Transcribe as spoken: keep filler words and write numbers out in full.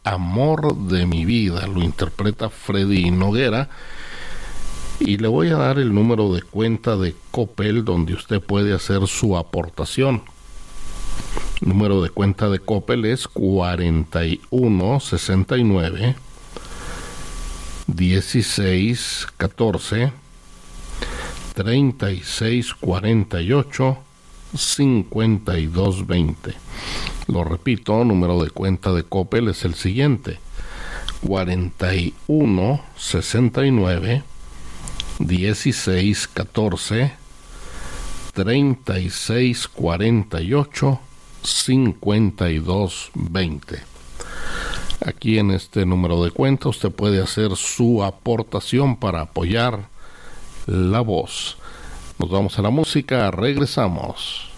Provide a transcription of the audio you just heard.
Amor de mi vida. Lo interpreta Freddy Noguera. Y le voy a dar el número de cuenta de Coppel donde usted puede hacer su aportación. El número de cuenta de Coppel es cuarenta y uno sesenta y nueve dieciséis catorce treinta y seis cuarenta y ocho cincuenta y dos veinte. Lo repito, número de cuenta de Coppel es el siguiente: cuarenta y uno sesenta y nueve dieciséis catorce treinta y seis cuarenta y ocho cincuenta y dos veinte. Aquí en este número de cuenta usted puede hacer su aportación para apoyar La Voz. Nos vamos a la música, regresamos.